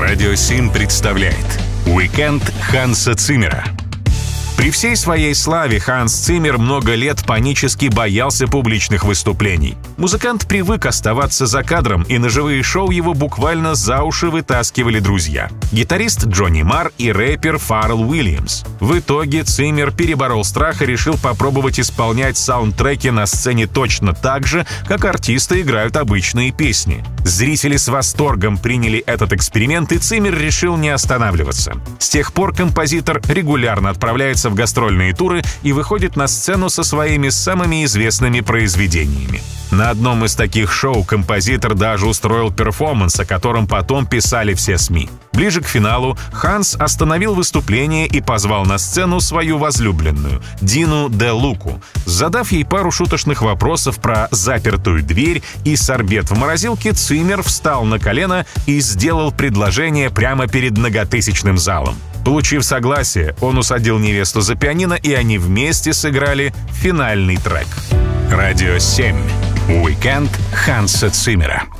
Радио 7 представляет «Уикенд Ханса Циммера». При всей своей славе Ханс Циммер много лет панически боялся публичных выступлений. Музыкант привык оставаться за кадром, и на живые шоу его буквально за уши вытаскивали друзья. Гитарист Джонни Марр и рэпер Фаррелл Уильямс. В итоге Циммер переборол страх и решил попробовать исполнять саундтреки на сцене точно так же, как артисты играют обычные песни. Зрители с восторгом приняли этот эксперимент, и Циммер решил не останавливаться. С тех пор композитор регулярно отправляется в гастрольные туры и выходит на сцену со своими самыми известными произведениями. На одном из таких шоу композитор даже устроил перформанс, о котором потом писали все СМИ. Ближе к финалу Ханс остановил выступление и позвал на сцену свою возлюбленную, Дину Де Луку. Задав ей пару шуточных вопросов про запертую дверь и сорбет в морозилке, Циммер встал на колено и сделал предложение прямо перед многотысячным залом. Получив согласие, он усадил невесту за пианино, и они вместе сыграли финальный трек. Радио 7. Уикенд Ханса Циммера.